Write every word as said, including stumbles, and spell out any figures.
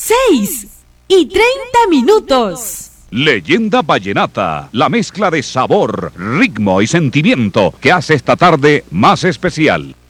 seis y treinta minutos. Leyenda Vallenata, la mezcla de sabor, ritmo y sentimiento que hace esta tarde más especial.